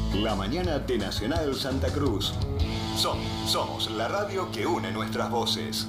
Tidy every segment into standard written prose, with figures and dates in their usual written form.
La mañana de Nacional Santa Cruz. Somos la radio que une nuestras voces.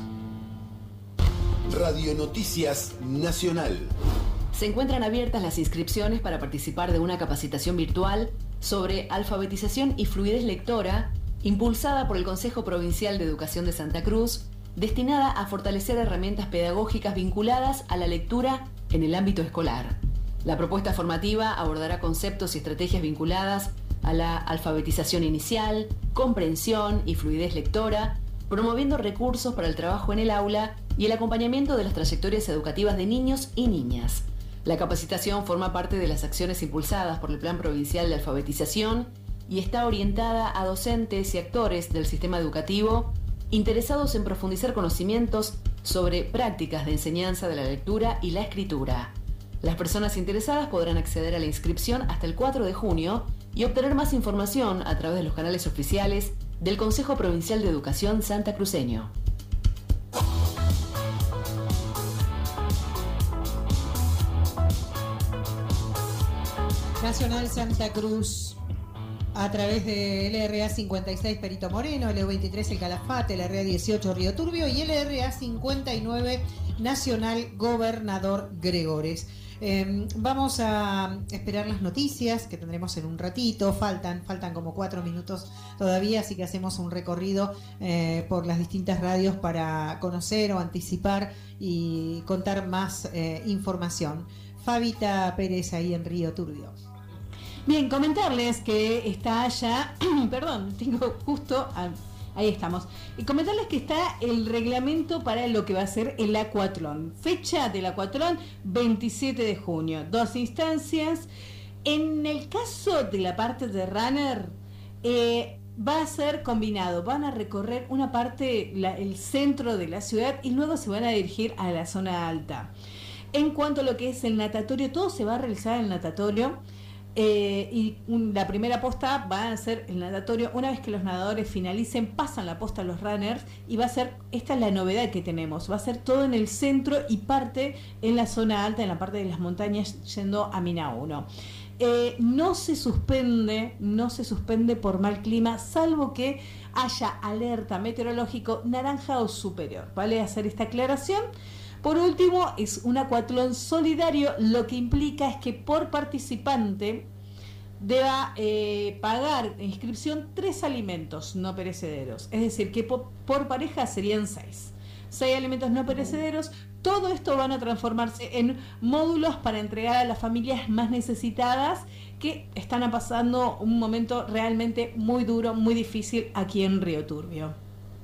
Radio Noticias Nacional. Se encuentran abiertas las inscripciones para participar de una capacitación virtual sobre alfabetización y fluidez lectora, impulsada por el Consejo Provincial de Educación de Santa Cruz, destinada a fortalecer herramientas pedagógicas vinculadas a la lectura en el ámbito escolar. La propuesta formativa abordará conceptos y estrategias vinculadas a la alfabetización inicial, comprensión y fluidez lectora, promoviendo recursos para el trabajo en el aula y el acompañamiento de las trayectorias educativas de niños y niñas. La capacitación forma parte de las acciones impulsadas por el Plan Provincial de Alfabetización y está orientada a docentes y actores del sistema educativo interesados en profundizar conocimientos sobre prácticas de enseñanza de la lectura y la escritura. Las personas interesadas podrán acceder a la inscripción hasta el 4 de junio y obtener más información a través de los canales oficiales del Consejo Provincial de Educación Santacruceño. Nacional Santa Cruz, a través de LRA 56 Perito Moreno, LU23 El Calafate, LRA 18 Río Turbio y LRA 59 Nacional Gobernador Gregores. Vamos a esperar las noticias que tendremos en un ratito. Faltan como 4 minutos todavía, así que hacemos un recorrido por las distintas radios para conocer o anticipar y contar más información. Fabita Pérez ahí en Río Turbio. Bien, comentarles que está ya, perdón, tengo justo, ahí estamos, y comentarles que está el reglamento para lo que va a ser el Acuatlón. Fecha del Acuatlón, 27 de junio, 2 instancias. En el caso de la parte de runner, va a ser combinado, van a recorrer una parte, el centro de la ciudad y luego se van a dirigir a la zona alta. En cuanto a lo que es el natatorio, todo se va a realizar en el natatorio. La primera posta va a ser el natatorio. Una vez que los nadadores finalicen, pasan la posta a los runners y va a ser, esta es la novedad que tenemos, va a ser todo en el centro y parte en la zona alta, en la parte de las montañas yendo a Mina 1. No se suspende por mal clima, salvo que haya alerta meteorológico naranja o superior. ¿Vale? Hacer esta aclaración. Por último, es un acuatlón solidario, lo que implica es que por participante deba pagar en inscripción 3 alimentos no perecederos. Es decir, que por pareja serían 6 alimentos no perecederos. Todo esto van a transformarse en módulos para entregar a las familias más necesitadas que están pasando un momento realmente muy duro, muy difícil aquí en Río Turbio.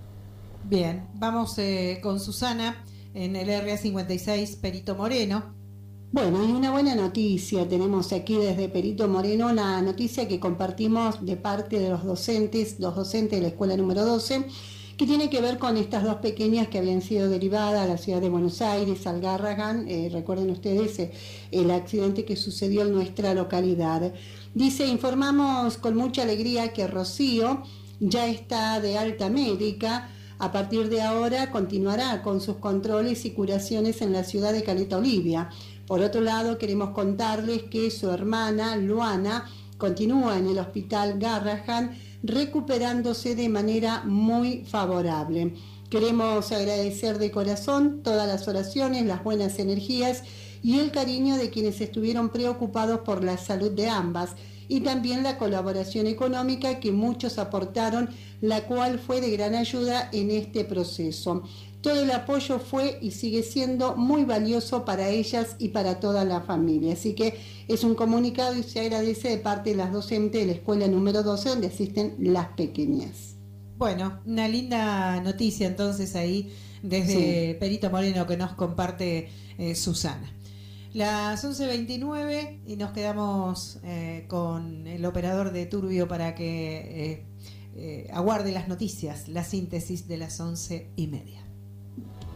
Bien, vamos con Susana en el RA 56 Perito Moreno. Bueno, y una buena noticia tenemos aquí desde Perito Moreno, la noticia que compartimos de parte de los docentes de la escuela número 12, que tiene que ver con estas 2 pequeñas que habían sido derivadas a la ciudad de Buenos Aires, al Garrahan. Recuerden ustedes el accidente que sucedió en nuestra localidad. Dice, informamos con mucha alegría que Rocío ya está de alta médica. A partir de ahora continuará con sus controles y curaciones en la ciudad de Caleta Olivia. Por otro lado, queremos contarles que su hermana, Luana, continúa en el hospital Garrahan recuperándose de manera muy favorable. Queremos agradecer de corazón todas las oraciones, las buenas energías y el cariño de quienes estuvieron preocupados por la salud de ambas, y también la colaboración económica que muchos aportaron, la cual fue de gran ayuda en este proceso. Todo el apoyo fue y sigue siendo muy valioso para ellas y para toda la familia. Así que es un comunicado y se agradece de parte de las docentes de la escuela número 12 donde asisten las pequeñas. Bueno, una linda noticia entonces ahí desde Perito Moreno que nos comparte Susana. Las 11:29 y nos quedamos con el operador de Turbio para que aguarde las noticias, la síntesis de las 11:30.